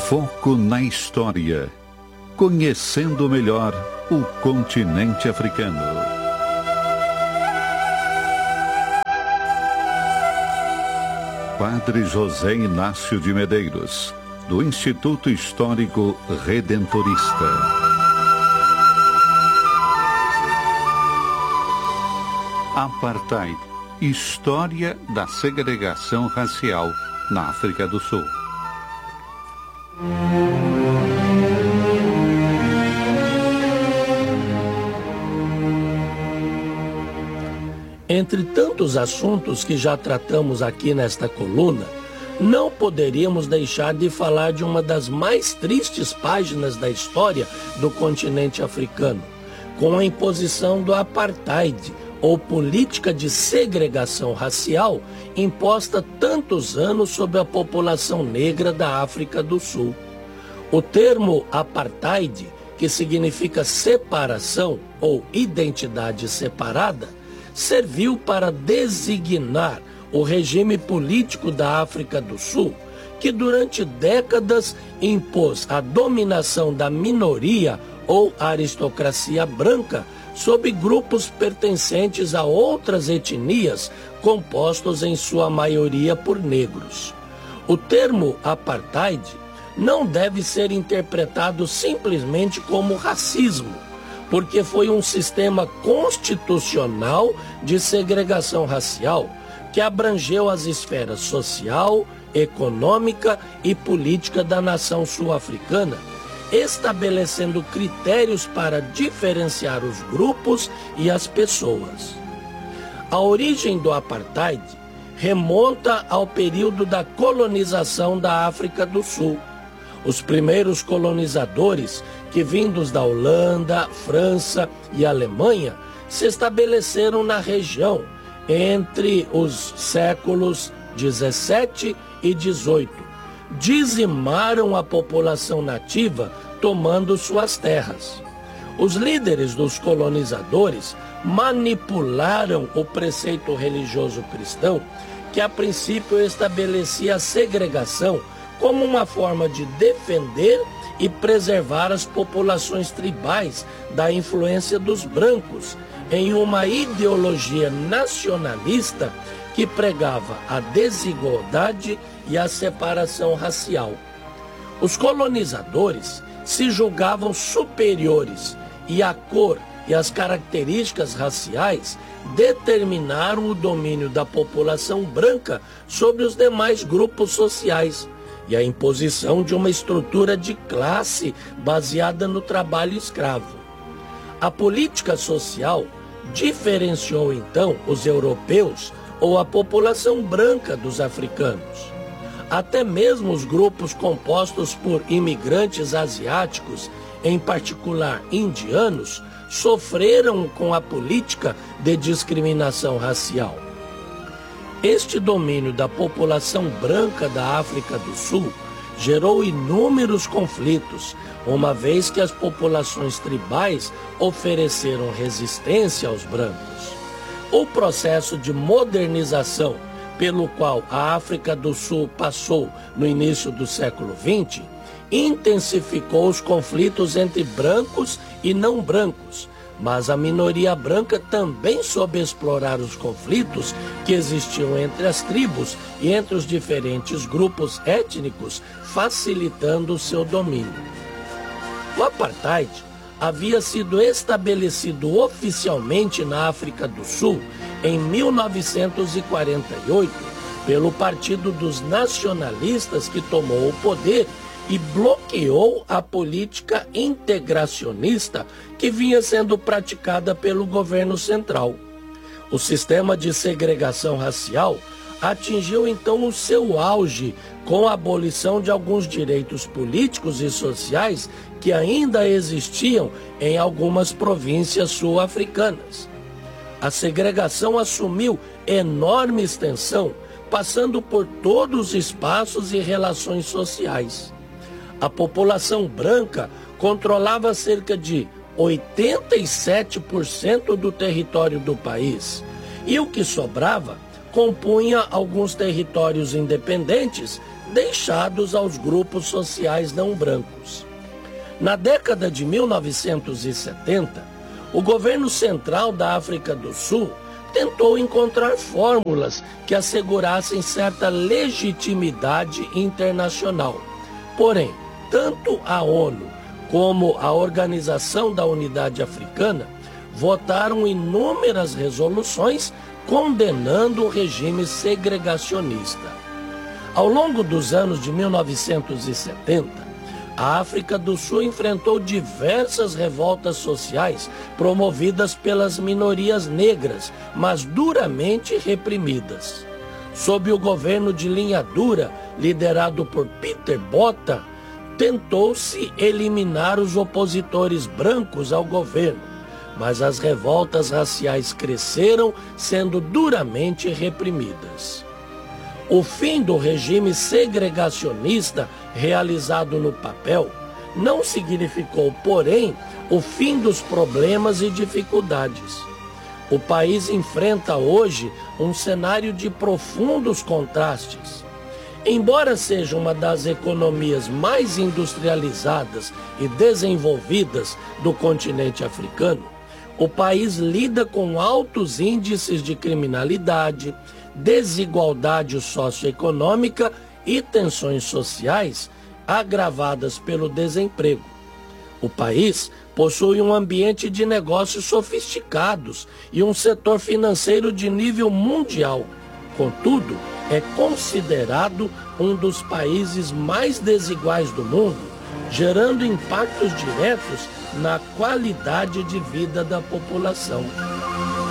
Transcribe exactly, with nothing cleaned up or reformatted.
Foco na história. Conhecendo melhor o continente africano. Padre José Inácio de Medeiros, do Instituto Histórico Redentorista. Apartheid, história da segregação racial na África do Sul. Entre tantos assuntos que já tratamos aqui nesta coluna, não poderíamos deixar de falar de uma das mais tristes páginas da história do continente africano, com a imposição do apartheid, ou política de segregação racial, imposta tantos anos sobre a população negra da África do Sul. O termo apartheid, que significa separação ou identidade separada, serviu para designar o regime político da África do Sul, que durante décadas impôs a dominação da minoria ou aristocracia branca sobre grupos pertencentes a outras etnias, compostos em sua maioria por negros. O termo apartheid não deve ser interpretado simplesmente como racismo, porque foi um sistema constitucional de segregação racial que abrangeu as esferas social, econômica e política da nação sul-africana, estabelecendo critérios para diferenciar os grupos e as pessoas. A origem do apartheid remonta ao período da colonização da África do Sul. Os primeiros colonizadores, que vindos da Holanda, França e Alemanha, se estabeleceram na região entre os séculos dezessete e dezoito. Dizimaram a população nativa, tomando suas terras. Os líderes dos colonizadores manipularam o preceito religioso cristão, que a princípio estabelecia a segregação como uma forma de defender e preservar as populações tribais da influência dos brancos, em uma ideologia nacionalista que pregava a desigualdade e a separação racial. Os colonizadores se julgavam superiores e a cor e as características raciais determinaram o domínio da população branca sobre os demais grupos sociais e a imposição de uma estrutura de classe baseada no trabalho escravo. A política social diferenciou então os europeus ou a população branca dos africanos. Até mesmo os grupos compostos por imigrantes asiáticos, em particular indianos, sofreram com a política de discriminação racial. Este domínio da população branca da África do Sul gerou inúmeros conflitos, uma vez que as populações tribais ofereceram resistência aos brancos. O processo de modernização pelo qual a África do Sul passou no início do século vinte, intensificou os conflitos entre brancos e não brancos, mas a minoria branca também soube explorar os conflitos que existiam entre as tribos e entre os diferentes grupos étnicos, facilitando o seu domínio. O apartheid havia sido estabelecido oficialmente na África do Sul em mil novecentos e quarenta e oito pelo Partido dos Nacionalistas, que tomou o poder e bloqueou a política integracionista que vinha sendo praticada pelo governo central. O sistema de segregação racial atingiu então o seu auge com a abolição de alguns direitos políticos e sociais que ainda existiam em algumas províncias sul-africanas. A segregação assumiu enorme extensão, passando por todos os espaços e relações sociais. A população branca controlava cerca de oitenta e sete por cento do território do país, e o que sobrava compunha alguns territórios independentes deixados aos grupos sociais não brancos. Na década de mil novecentos e setenta, o governo central da África do Sul tentou encontrar fórmulas que assegurassem certa legitimidade internacional. Porém, tanto a ONU como a Organização da Unidade Africana votaram inúmeras resoluções condenando o regime segregacionista. Ao longo dos anos de mil novecentos e setenta, a África do Sul enfrentou diversas revoltas sociais promovidas pelas minorias negras, mas duramente reprimidas. Sob o governo de linha dura, liderado por Peter Botha, tentou-se eliminar os opositores brancos ao governo, mas as revoltas raciais cresceram, sendo duramente reprimidas. O fim do regime segregacionista realizado no papel não significou, porém, o fim dos problemas e dificuldades. O país enfrenta hoje um cenário de profundos contrastes. Embora seja uma das economias mais industrializadas e desenvolvidas do continente africano, o país lida com altos índices de criminalidade, desigualdade socioeconômica e tensões sociais agravadas pelo desemprego. O país possui um ambiente de negócios sofisticados e um setor financeiro de nível mundial. Contudo, é considerado um dos países mais desiguais do mundo, gerando impactos diretos na qualidade de vida da população.